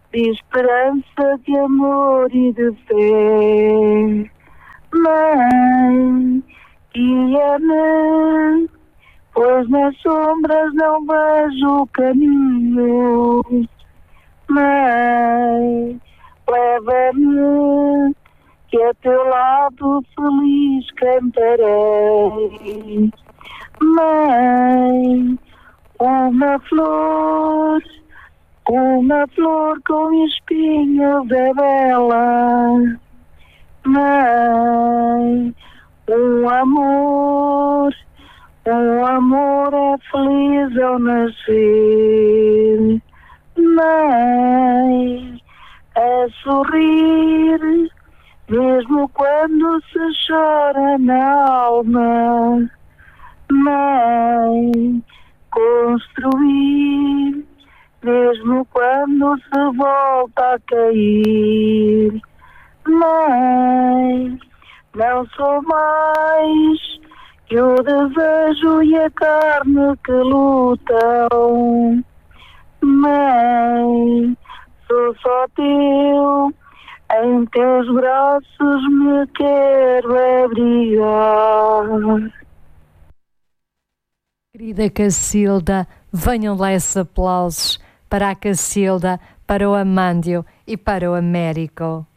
de esperança, de amor e de fé. Mãe, guia-me, pois nas sombras não vejo o caminho. Mãe, leva-me, que a teu lado feliz cantarei. Mãe, uma flor com espinhos é bela. Mãe, um amor é feliz ao nascer. Mãe, a sorrir, mesmo quando se chora na alma. Mãe, construir, mesmo quando se volta a cair. Mãe, não sou mais que o desejo e a carne que lutam. Mãe, sou só teu, em teus braços me quero abrigar. Querida Cacilda, venham lá esses aplausos para a Cacilda, para o Amândio e para o Américo.